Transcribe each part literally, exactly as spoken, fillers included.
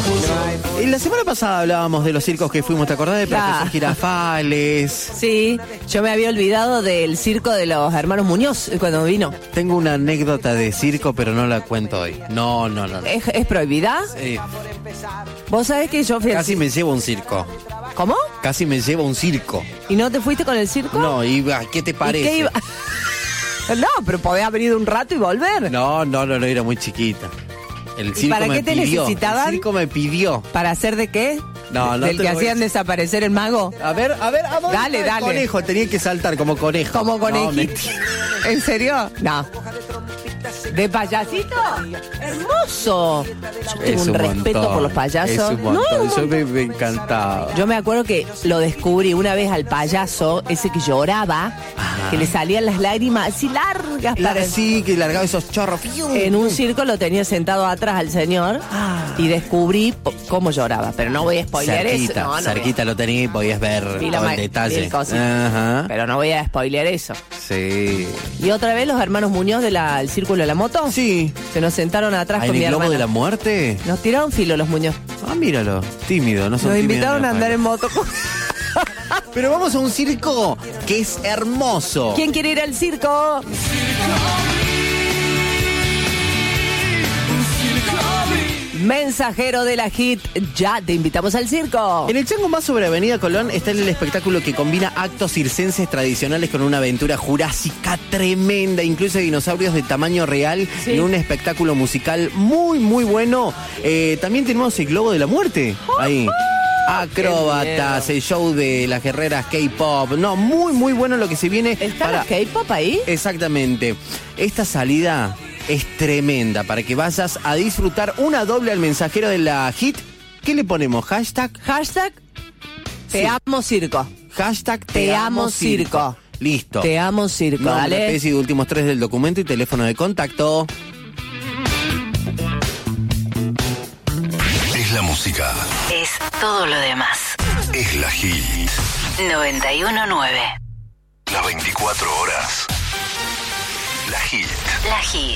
Y la semana pasada hablábamos de los circos que fuimos, ¿te acordás de Claro. Profesor Girafales? Sí, yo me había olvidado del circo de los hermanos Muñoz cuando vino. Tengo una anécdota de circo, pero no la cuento hoy. No, no, no. no. ¿Es, es prohibida? Sí. Vos sabés que yo fui al Casi circo. me llevo a un circo. ¿Cómo? Casi me llevo a un circo. ¿Y no te fuiste con el circo? No, iba, ¿qué te ¿Y parece? qué iba? No, pero podés haber ido un rato y volver. No, no, no, no, era muy chiquita. El ¿Y circo para me qué te pidió. necesitaban? El circo me pidió. ¿Para hacer de qué? No, no ¿Del te que lo voy a hacían decir. desaparecer el mago? A ver, a ver, ¿a dónde Dale, está el dale. conejo? Tenía que saltar como conejo. ¿Como No, conejito? mentira. ¿En serio? No. ¿De payasito? ¡Hermoso! Yo tengo Es un, respeto montón, por los payasos. Es un montón. No, Yo me, me encantaba. Yo me acuerdo que lo descubrí una vez al payaso, ese que lloraba, Ah. que le salían las lágrimas así largas La- para... sí, que largaba esos chorros. En un circo lo tenía sentado atrás al señor Ah. y descubrí po- cómo lloraba, pero no voy a spoilear cerquita, eso. No, no cerquita lo tenía y podías ver voy a- y la todo ma- el detalle. mil cositas. Ajá. Pero no voy a spoilear eso. Sí. Y otra vez los hermanos Muñoz del Círculo de la Moto. Sí. Se nos sentaron atrás ¿En con mi el globo hermana. de la muerte? Nos tiraron filo los Muñoz. Ah, míralo. Tímido, no son Nos tímidos invitaron ni a andar palo. en moto. Pero vamos a un circo que es hermoso. ¿Quién quiere ir al circo? Mensajero de la hit, ya te invitamos al circo. En el Chango Más sobre Avenida Colón está el espectáculo que combina actos circenses tradicionales con una aventura jurásica tremenda, incluso dinosaurios de tamaño real Sí. y un espectáculo musical muy, muy bueno. Eh, también tenemos el Globo de la Muerte ahí. Acróbatas, Qué el show de las guerreras K-pop. No, muy, muy bueno lo que se viene. ¿Está para- la K-pop ahí? Exactamente. Esta salida es tremenda para que vayas a disfrutar una doble al mensajero de la hit. ¿Qué le ponemos? Hashtag. Hashtag Te Sí. amo circo. Hashtag Te amo circo. Listo. Te amo circo, Nombre, dale. especie y últimos tres del documento y teléfono de contacto. Es la música. Es todo lo demás. Es la hit. noventa y uno nueve. Las veinticuatro horas. La hit. La hit.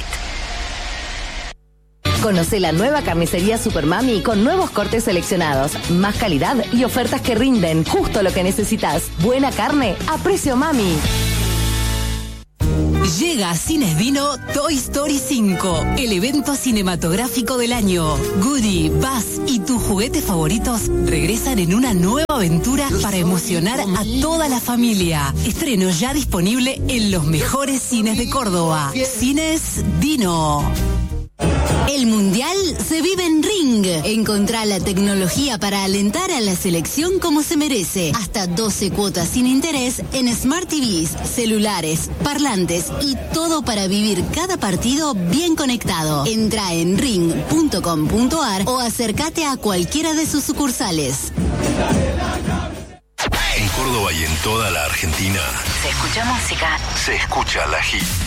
Conoce la nueva carnicería Supermami con nuevos cortes seleccionados, más calidad y ofertas que rinden justo lo que necesitas. Buena carne a precio mami. Llega a Cines Dino Toy Story cinco, el evento cinematográfico del año. Woody, Buzz y tus juguetes favoritos regresan en una nueva aventura para emocionar a toda la familia. Estreno ya disponible en los mejores cines de Córdoba. Cines Dino. El Mundial se vive en Ring. Encontrá la tecnología para alentar a la selección como se merece. Hasta doce cuotas sin interés en Smart T Vs, celulares, parlantes y todo para vivir cada partido bien conectado. Entra en ring punto com punto ar o acércate a cualquiera de sus sucursales. En Córdoba y en toda la Argentina Se escucha música. se escucha la hit.